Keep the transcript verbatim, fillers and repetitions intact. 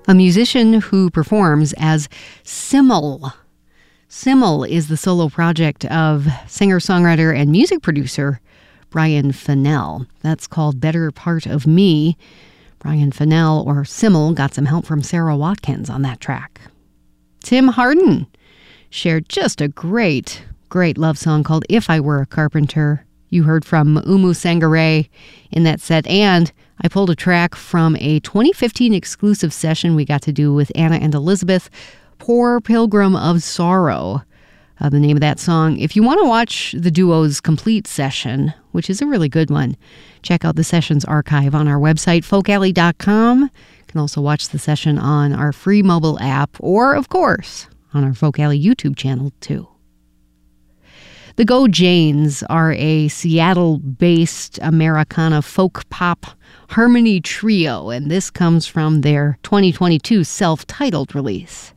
a musician who performs as Simmel. Simmel is the solo project of singer-songwriter and music producer Brian Fennell. That's called Better Part of Me. Brian Fennell, or Simmel, got some help from Sarah Watkins on that track. Tim Hardin shared just a great, great love song called If I Were a Carpenter. You heard from Umu Sangare in that set, and I pulled a track from a twenty fifteen exclusive session we got to do with Anna and Elizabeth, Poor Pilgrim of Sorrow, uh, the name of that song. If you want to watch the duo's complete session, which is a really good one, check out the sessions archive on our website, folk alley dot com. You can also watch the session on our free mobile app, or, of course, on our Folk Alley YouTube channel, too. The Go Janes are a Seattle-based Americana folk pop harmony trio, and this comes from their twenty twenty-two self-titled release.